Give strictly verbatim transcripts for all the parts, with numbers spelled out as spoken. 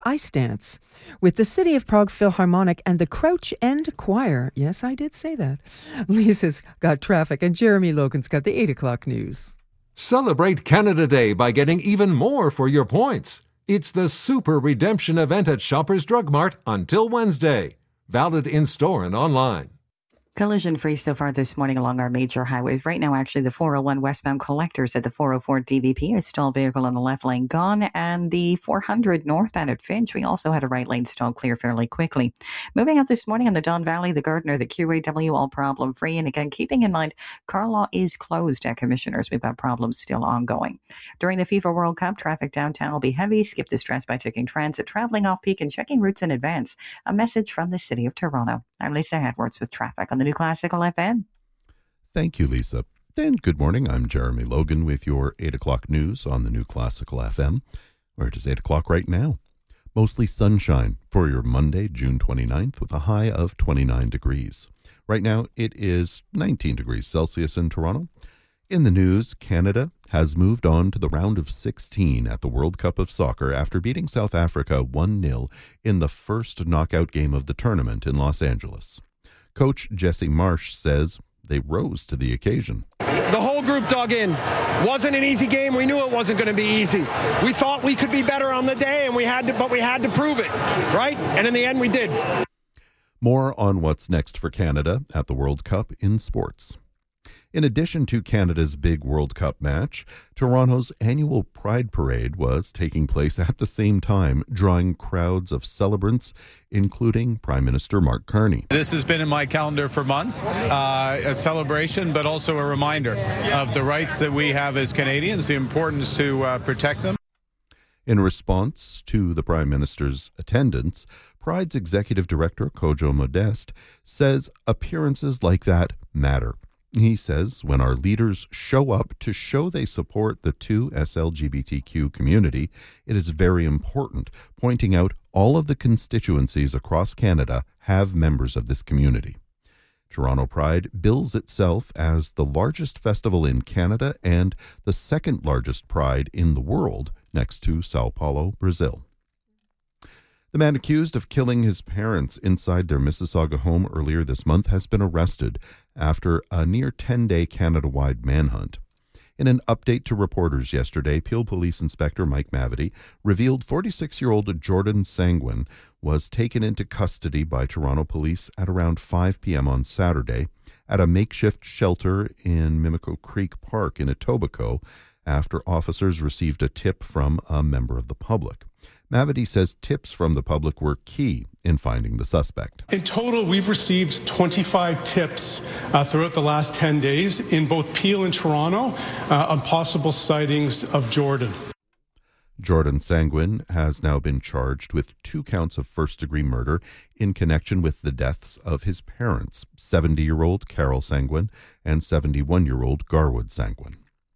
Ice Dance with the City of Prague Philharmonic and the Crouch End Choir. Yes, I did say that. Lisa's got traffic and Jeremy Logan's got the eight o'clock news. Celebrate Canada Day by getting even more for your points. It's the Super Redemption event at Shoppers Drug Mart until Wednesday. Valid in-store and online. Collision free so far this morning along our major highways. Right now, actually, the four oh one westbound collectors at the four oh four D V P, a stalled vehicle on the left lane gone, and the four hundred northbound at Finch, we also had a right lane stall clear fairly quickly. Moving out this morning on the Don Valley, the Gardner, the Q A W, all problem free. And again, keeping in mind, Carlaw is closed at Commissioners. We've got problems still ongoing. During the FIFA World Cup, traffic downtown will be heavy. Skip the stress by taking transit, traveling off peak, and checking routes in advance. A message from the City of Toronto. I'm Lisa Edwards with traffic on the New Classical F M. Thank you, Lisa. And good morning. I'm Jeremy Logan with your eight o'clock news on the New Classical F M, where it is eight o'clock right now. Mostly sunshine for your Monday, June twenty-ninth, with a high of twenty-nine degrees. Right now, it is nineteen degrees Celsius in Toronto. In the news, Canada has moved on to the round of sixteen at the World Cup of Soccer after beating South Africa one nil in the first knockout game of the tournament in Los Angeles. Coach Jesse Marsh says they rose to the occasion. The whole group dug in. Wasn't an easy game. We knew it wasn't going to be easy. We thought we could be better on the day, and we had to, but we had to prove it, right? And in the end, we did. More on what's next for Canada at the World Cup in sports. In addition to Canada's big World Cup match, Toronto's annual Pride Parade was taking place at the same time, drawing crowds of celebrants, including Prime Minister Mark Carney. This has been in my calendar for months, uh, a celebration, but also a reminder of the rights that we have as Canadians, the importance to uh, protect them. In response to the Prime Minister's attendance, Pride's Executive Director, Kojo Modeste, says appearances like that matter. He says when our leaders show up to show they support the two S L G B T Q community, it is very important, pointing out all of the constituencies across Canada have members of this community. Toronto Pride bills itself as the largest festival in Canada and the second largest pride in the world, next to Sao Paulo, Brazil. The man accused of killing his parents inside their Mississauga home earlier this month has been arrested after a near ten-day Canada-wide manhunt. In an update to reporters yesterday, Peel Police Inspector Mike Mavety revealed forty-six-year-old Jordan Sanguin was taken into custody by Toronto police at around five p.m. on Saturday at a makeshift shelter in Mimico Creek Park in Etobicoke after officers received a tip from a member of the public. Mavety says tips from the public were key in finding the suspect. In total, we've received twenty-five tips uh, throughout the last ten days in both Peel and Toronto uh, on possible sightings of Jordan. Jordan Sanguin has now been charged with two counts of first-degree murder in connection with the deaths of his parents, seventy-year-old Carol Sanguin and seventy-one-year-old Garwood Sanguin.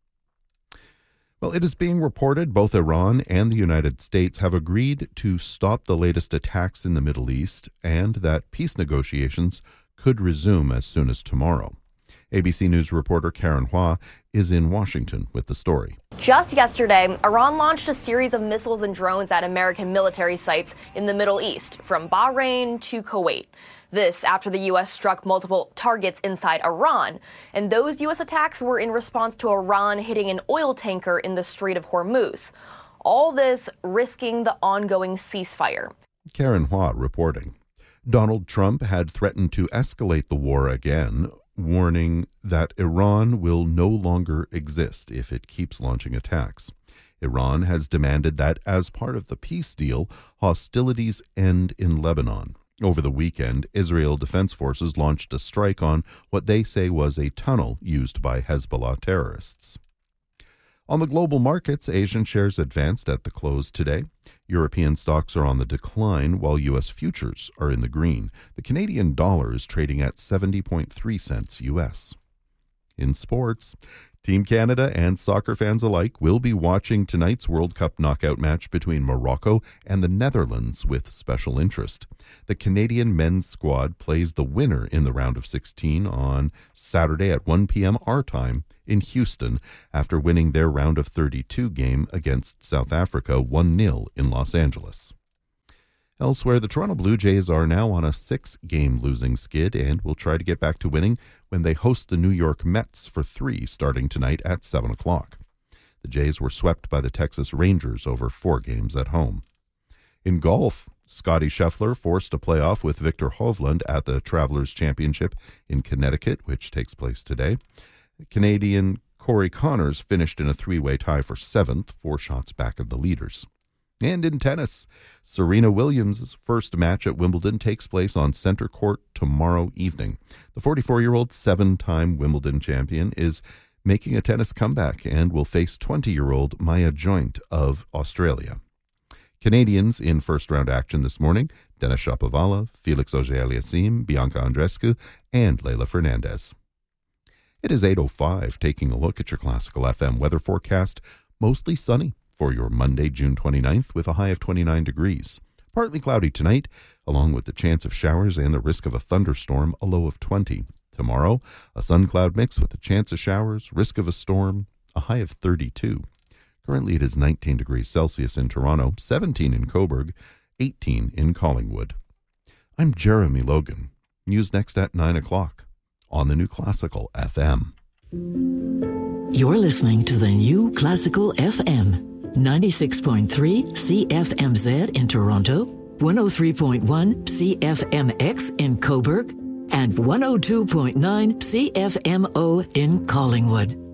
Well, it is being reported both Iran and the United States have agreed to stop the latest attacks in the Middle East and that peace negotiations could resume as soon as tomorrow. A B C News reporter Karen Hua is in Washington with the story. Just yesterday, Iran launched a series of missiles and drones at American military sites in the Middle East, from Bahrain to Kuwait. This after the U S struck multiple targets inside Iran, and those U S attacks were in response to Iran hitting an oil tanker in the Strait of Hormuz. All this risking the ongoing ceasefire. Karen Hua reporting. Donald Trump had threatened to escalate the war again, warning that Iran will no longer exist if it keeps launching attacks. Iran has demanded that, as part of the peace deal, hostilities end in Lebanon. Over the weekend, Israel Defense Forces launched a strike on what they say was a tunnel used by Hezbollah terrorists. On the global markets, Asian shares advanced at the close today. European stocks are on the decline, while U S futures are in the green. The Canadian dollar is trading at seventy point three cents U S. In sports, Team Canada and soccer fans alike will be watching tonight's World Cup knockout match between Morocco and the Netherlands with special interest. The Canadian men's squad plays the winner in the round of sixteen on Saturday at one p.m. our time in Houston after winning their round of thirty-two game against South Africa one nil in Los Angeles. Elsewhere, the Toronto Blue Jays are now on a six-game losing skid and will try to get back to winning when they host the New York Mets for three starting tonight at seven o'clock. The Jays were swept by the Texas Rangers over four games at home. In golf, Scottie Scheffler forced a playoff with Victor Hovland at the Travelers Championship in Connecticut, which takes place today. Canadian Corey Connors finished in a three-way tie for seventh, four shots back of the leaders. And in tennis, Serena Williams' first match at Wimbledon takes place on center court tomorrow evening. The forty-four-year-old seven-time Wimbledon champion is making a tennis comeback and will face twenty-year-old Maya Joint of Australia. Canadians in first-round action this morning: Denis Shapovalov, Felix Auger-Aliassime, Bianca Andreescu, and Leylah Fernandez. It is eight oh five, taking a look at your Classical F M weather forecast. Mostly sunny for your Monday, June twenty-ninth, with a high of twenty-nine degrees. Partly cloudy tonight, along with the chance of showers and the risk of a thunderstorm, a low of twenty. Tomorrow, a sun-cloud mix with a chance of showers, risk of a storm, a high of thirty-two. Currently, it is nineteen degrees Celsius in Toronto, seventeen in Cobourg, eighteen in Collingwood. I'm Jeremy Logan. News next at nine o'clock on the New Classical F M. You're listening to the New Classical F M. ninety-six point three C F M Z in Toronto, one oh three point one C F M X in Cobourg, and one oh two point nine C F M O in Collingwood.